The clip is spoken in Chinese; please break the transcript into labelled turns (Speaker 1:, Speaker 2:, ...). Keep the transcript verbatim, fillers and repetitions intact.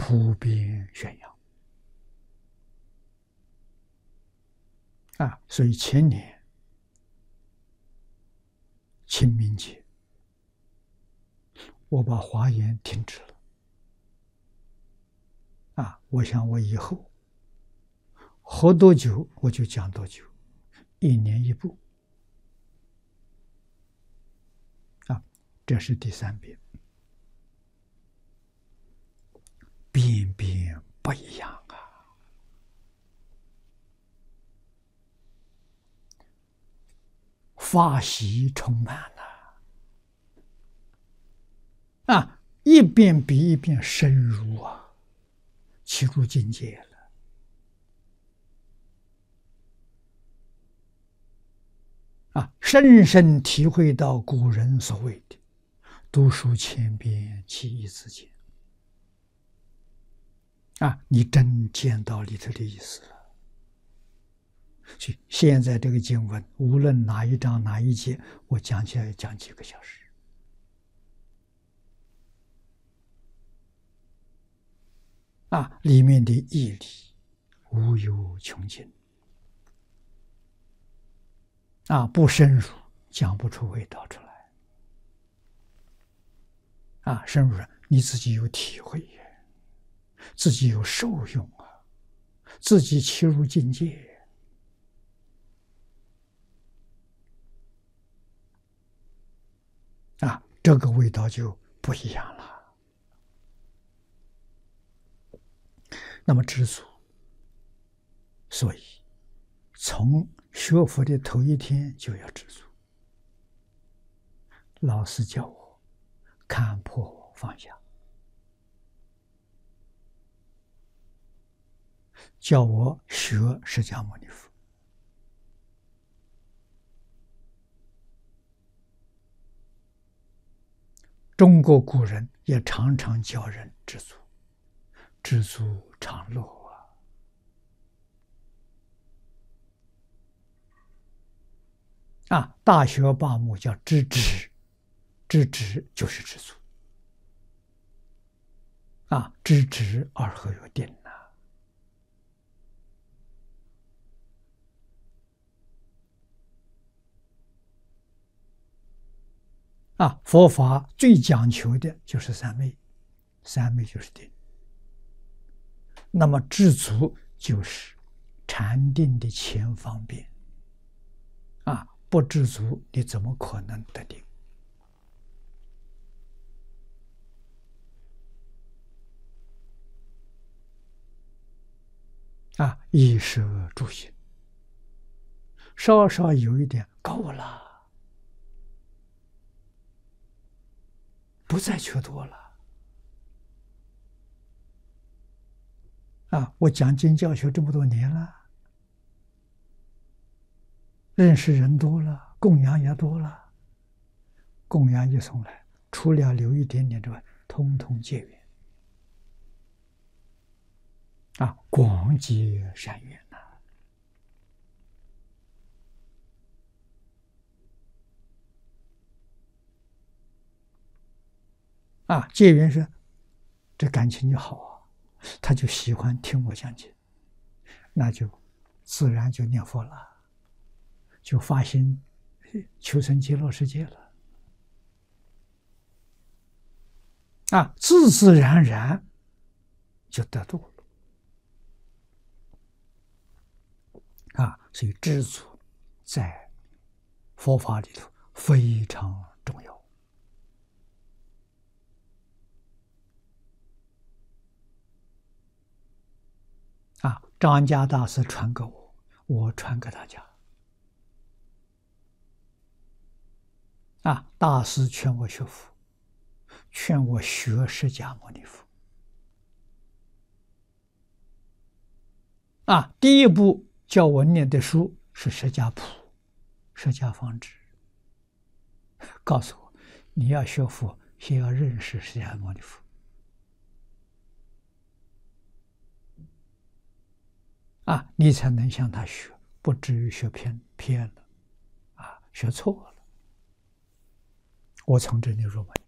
Speaker 1: 普遍宣扬啊。所以前年清明节，我把华严停止了啊。我想我以后活多久我就讲多久，一年一部啊。这是第三遍，遍遍不一样啊。法喜充满了啊，一遍比一遍深入啊，起入境界了啊，深深体会到古人所谓的读书千遍，其义自见啊，你真见到里头的意思了。所以现在这个经文，无论哪一章哪一节，我讲起来讲几个小时啊，里面的义理无有穷尽啊，不深入讲不出味道出来啊，深入了你自己有体会，自己有受用啊，自己切入境界啊，这个味道就不一样了。那么知足，所以从学佛的头一天就要知足。老师教我看破放下，叫我学释迦牟尼佛。中国古人也常常教人知足，知足常乐啊！啊，大学八目叫知止，知止就是知足啊，知止而后有定呐。啊，佛法最讲求的就是三昧，三昧就是定。那么知足就是禅定的前方便啊，不知足你怎么可能得定啊？衣食住行稍稍有一点够了，不再求多了啊！我讲经教学这么多年了，认识人多了，供养也多了，供养一送来，除了留一点点之外，通通结缘啊，广结善缘呐！啊，结缘是这感情就好啊，他就喜欢听我讲经，那就自然就念佛了，就发心求生极乐世界了啊，自自然然就得度了啊！所以知足在佛法里头非常重要啊！张家大师传给我，我传给大家啊！大师劝我学佛，劝我学释迦牟尼佛啊！第一部叫我念的书是《释迦谱》《释迦方志》，告诉我你要学佛，先要认识释迦牟尼佛啊，你才能向他学，不至于学偏偏了啊，学错了。我从这里入门。